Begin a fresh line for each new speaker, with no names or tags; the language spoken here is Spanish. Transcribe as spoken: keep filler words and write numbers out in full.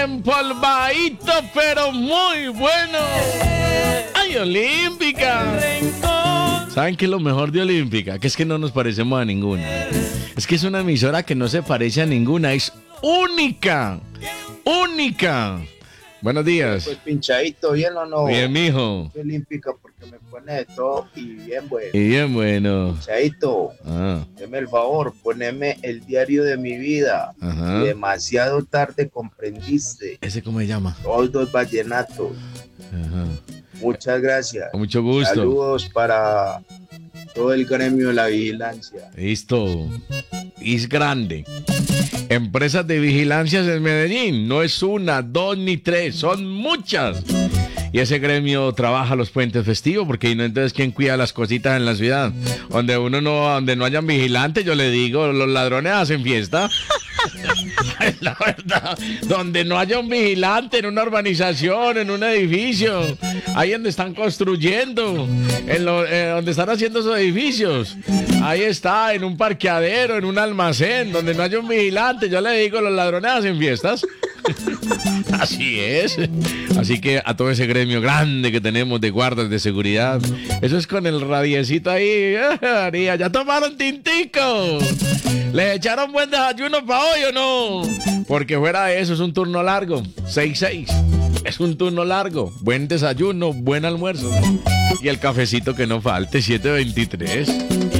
Empolvadito, pero muy bueno. ¡Ay, Olímpica! ¿Saben qué es lo mejor de Olímpica? Que es que no nos parecemos a ninguna. Es que es una emisora que no se parece a ninguna. Es única. Única. Buenos días.
Pues pinchadito, ¿bien o no?
Bien, mijo.
Olímpica porque me pone de todo y bien bueno.
Y bien bueno.
Pinchadito,
Ah,
deme el favor, poneme el diario de mi vida.
ajá.
Demasiado tarde comprendiste.
¿Ese cómo se llama?
Todos los vallenatos.
Ajá.
Muchas gracias.
Con mucho gusto.
Saludos para todo el gremio de la vigilancia.
Listo. Es grande. Empresas de vigilancias en Medellín. No es una, dos ni tres. Son muchas. Y ese gremio trabaja los puentes festivos, porque no, entonces ¿quién cuida las cositas en la ciudad? Donde uno no, donde no hayan vigilantes, yo le digo, los ladrones hacen fiesta. La verdad, donde no haya un vigilante en una urbanización, en un edificio, ahí donde están construyendo, en lo, eh, donde están haciendo esos edificios, ahí está, en un parqueadero, en un almacén, donde no haya un vigilante, yo le digo, los ladrones hacen fiestas. Así es. Así que a todo ese gremio grande que tenemos de guardas de seguridad, eso es con el radiecito ahí. María, ya tomaron tintico. ¿Les echaron buen desayuno para hoy o no? Porque fuera de eso es un turno largo. seis seis. Es un turno largo. Buen desayuno, buen almuerzo. Y el cafecito que no falte, siete veintitrés.